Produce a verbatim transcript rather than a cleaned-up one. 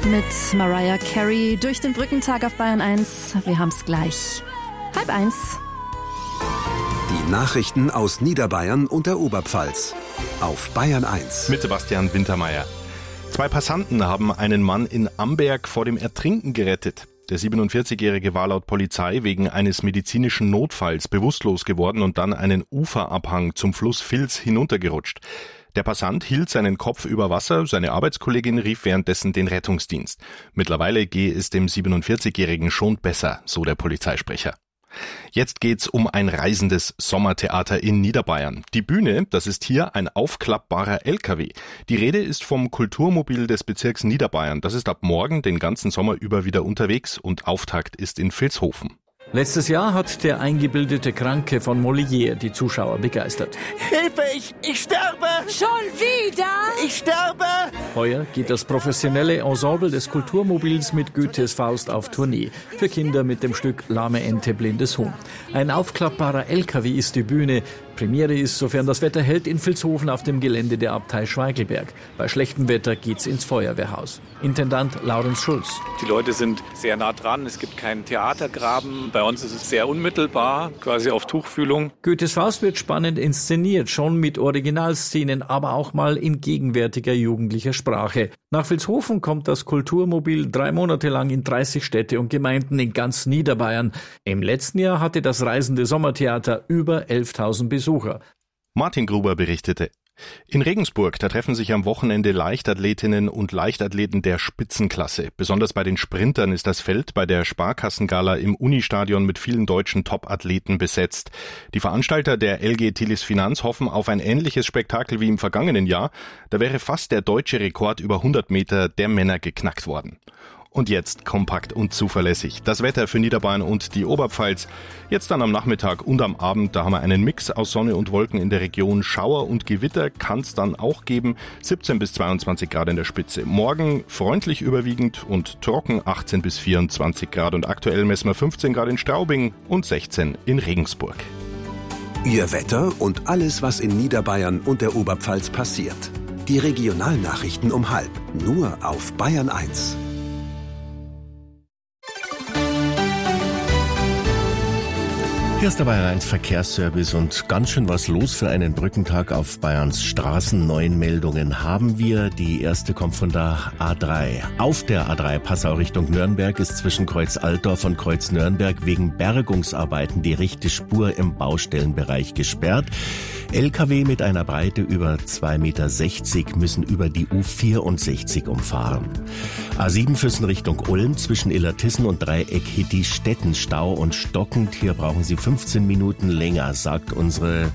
mit Mariah Carey durch den Brückentag auf Bayern eins. Wir haben's gleich. Halb eins. Die Nachrichten aus Niederbayern und der Oberpfalz auf Bayern eins. Mit Sebastian Wintermeyer. Zwei Passanten haben einen Mann in Amberg vor dem Ertrinken gerettet. Der siebenundvierzigjährige war laut Polizei wegen eines medizinischen Notfalls bewusstlos geworden und dann einen Uferabhang zum Fluss Vils hinuntergerutscht. Der Passant hielt seinen Kopf über Wasser, seine Arbeitskollegin rief währenddessen den Rettungsdienst. Mittlerweile gehe es dem siebenundvierzigjährigen schon besser, so der Polizeisprecher. Jetzt geht's um ein reisendes Sommertheater in Niederbayern. Die Bühne, das ist hier ein aufklappbarer L K W. Die Rede ist vom Kulturmobil des Bezirks Niederbayern. Das ist ab morgen den ganzen Sommer über wieder unterwegs und Auftakt ist in Vilshofen. Letztes Jahr hat der eingebildete Kranke von Molière die Zuschauer begeistert. Hilfe, ich, ich sterbe! Schon wieder? Ich sterbe! Heuer geht das professionelle Ensemble des Kulturmobils mit Goethes Faust auf Tournee. Für Kinder mit dem Stück Lahme Ente, blindes Huhn. Ein aufklappbarer L K W ist die Bühne. Premiere ist, sofern das Wetter hält, in Vilshofen auf dem Gelände der Abtei Schweigelberg. Bei schlechtem Wetter geht's ins Feuerwehrhaus. Intendant Laurens Schulz. Die Leute sind sehr nah dran, es gibt keinen Theatergraben. Bei uns ist es sehr unmittelbar, quasi auf Tuchfühlung. Goethes Faust wird spannend inszeniert, schon mit Originalszenen, aber auch mal in gegenwärtiger jugendlicher Sprache. Nach Vilshofen kommt das Kulturmobil drei Monate lang in dreißig Städte und Gemeinden in ganz Niederbayern. Im letzten Jahr hatte das reisende Sommertheater über elftausend Besucher. Martin Gruber berichtete. In Regensburg, da treffen sich am Wochenende Leichtathletinnen und Leichtathleten der Spitzenklasse. Besonders bei den Sprintern ist das Feld bei der Sparkassengala im Unistadion mit vielen deutschen Top-Athleten besetzt. Die Veranstalter der L G Tillis Finanz hoffen auf ein ähnliches Spektakel wie im vergangenen Jahr. Da wäre fast der deutsche Rekord über hundert Meter der Männer geknackt worden. Und jetzt kompakt und zuverlässig. Das Wetter für Niederbayern und die Oberpfalz. Jetzt dann am Nachmittag und am Abend, da haben wir einen Mix aus Sonne und Wolken in der Region. Schauer und Gewitter kann es dann auch geben. siebzehn bis zweiundzwanzig Grad in der Spitze. Morgen freundlich überwiegend und trocken achtzehn bis vierundzwanzig Grad. Und aktuell messen wir fünfzehn Grad in Straubing und sechzehn in Regensburg. Ihr Wetter und alles, was in Niederbayern und der Oberpfalz passiert. Die Regionalnachrichten um halb. Nur auf Bayern eins. Hier ist der Bayern eins Verkehrsservice und ganz schön was los für einen Brückentag auf Bayerns Straßen. Neun Meldungen haben wir. Die erste kommt von der A drei. Auf der A drei Passau Richtung Nürnberg ist zwischen Kreuz Altdorf und Kreuz Nürnberg wegen Bergungsarbeiten die rechte Spur im Baustellenbereich gesperrt. L K W mit einer Breite über zwei Meter sechzig müssen über die U vierundsechzig umfahren. A sieben Füssen Richtung Ulm zwischen Illertissen und Dreieck Hitti-Stetten Stau und stockend. Hier brauchen Sie fünfzehn Minuten länger, sagt unsere